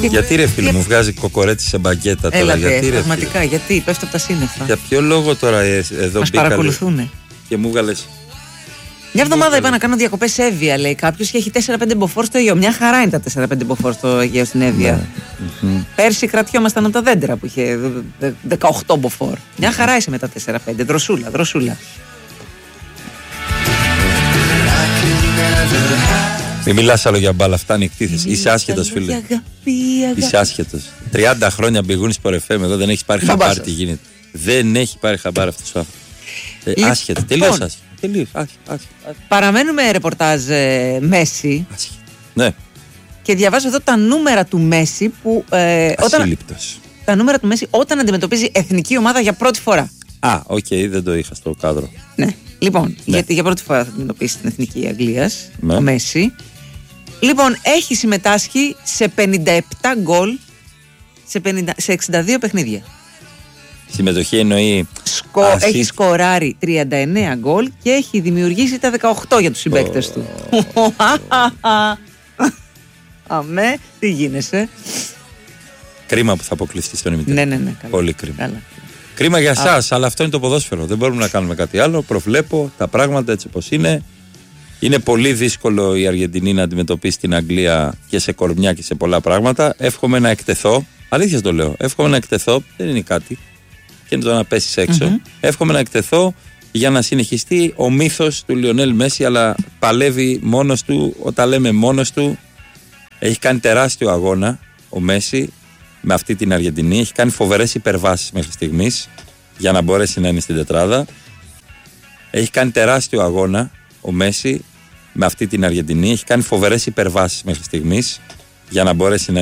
Γιατί ρε φίλε, μου βγάζει κοκορέτσι σε μπαγκέτα τώρα? Έλατε, γιατί, πραγματικά, γιατί πέφτω από τα σύννεφα. Για ποιο λόγο τώρα εδώ μας μπήκα παρακολουθούνε. και μου βγάλες? Μια εβδομάδα είπα να κάνω διακοπές σε Εύβοια, λέει κάποιος, και έχει 4-5 μποφόρ στο Αιγαίο. Μια χαρά είναι τα 4-5 μποφόρ στο Αιγαίο στην Εύβοια. Πέρσι κρατιόμασταν από τα δέντρα που είχε 18 μποφόρ. Μια χαρά είσαι με τα 4-5. Δροσούλα. Μην μιλάς άλλο για μπάλα, φτάνει η εκτίθεση. Είσαι άσχετος, φίλε. Είσαι άσχετος. 30 χρόνια μπηγούνι σπορεφέμ, εδώ δεν έχεις πάρει χαμπάρι τι γίνεται. Δεν έχει πάρει χαμπάρι αυτός ο άνθρωπος. Άσχετο, τελείως άσχετο. Παραμένουμε ρεπορτάζ Μέση. Ναι. Και διαβάζω εδώ τα νούμερα του Μέση που. Τα νούμερα του Μέση όταν αντιμετωπίζει εθνική ομάδα για πρώτη φορά. Οκ, δεν το είχα στο κάδρο. Ναι. Λοιπόν, γιατί για πρώτη φορά θα αντιμετωπίσει την εθνική Αγγλίας, ναι. Ο Μέση. Λοιπόν, έχει συμμετάσχει σε 57 γκολ σε 62 παιχνίδια. Συμμετοχή εννοεί. Έχει σκοράρει 39 γκολ και έχει δημιουργήσει τα 18 για τους συμπαίκτες του. Αμέ, τι γίνεσαι? Κρίμα που θα αποκλειστεί στον ημιτελικό. Ναι. Καλά. Πολύ κρίμα. Καλά. Κρίμα για εσάς, αλλά αυτό είναι το ποδόσφαιρο. Δεν μπορούμε να κάνουμε κάτι άλλο. Προβλέπω τα πράγματα έτσι όπως είναι. Είναι πολύ δύσκολο η Αργεντινή να αντιμετωπίσει την Αγγλία και σε κορμιά και σε πολλά πράγματα. Εύχομαι να εκτεθώ. Αλήθεια το λέω. Εύχομαι να εκτεθώ. Δεν είναι κάτι. Και είναι το να πέσει έξω. Εύχομαι να εκτεθώ για να συνεχιστεί ο μύθος του Λιονέλ Μέση, αλλά παλεύει μόνος του. Όταν λέμε μόνος του, έχει κάνει τεράστιο αγώνα ο Μέση με αυτή την Αργεντινή. Έχει κάνει φοβερές υπερβάσεις μέχρι στιγμής για να μπορέσει να είναι στην τετράδα. Έχει κάνει τεράστιο αγώνα ο Μέση με αυτή την Αργεντινή. Έχει κάνει φοβερές υπερβάσεις μέχρι στιγμής για να μπορέσει να